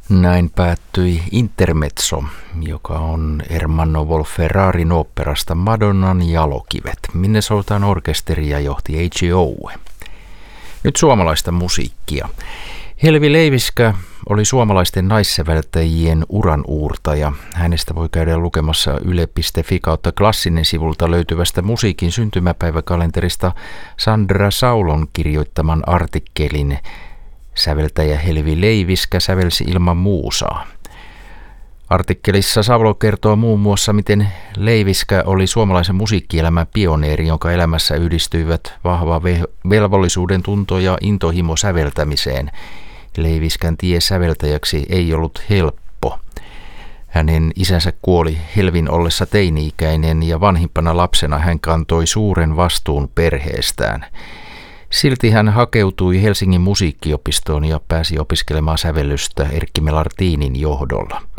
Näin päättyi Intermezzo, joka on Ermanno Wolf-Ferrarin oopperasta Madonnan jalokivet. Minnesotan orkesteria johti A.G. Owe. Nyt suomalaista musiikkia. Helvi Leiviskä oli suomalaisten naissäveltäjien uran uurtaja. Hänestä voi käydä lukemassa yle.fi kautta klassinen sivulta löytyvästä musiikin syntymäpäiväkalenterista Sandra Saulon kirjoittaman artikkelin Säveltäjä Helvi Leiviskä sävelsi ilman muusaa. Artikkelissa Saulo kertoo muun muassa, miten Leiviskä oli suomalaisen musiikkielämän pioneeri, jonka elämässä yhdistyivät vahva velvollisuuden tunto ja intohimo säveltämiseen. Leiviskän tie säveltäjäksi ei ollut helppo. Hänen isänsä kuoli Helvin ollessa teini-ikäinen ja vanhimpana lapsena hän kantoi suuren vastuun perheestään. Silti hän hakeutui Helsingin musiikkiopistoon ja pääsi opiskelemaan sävellystä Erkki Melartinin johdolla.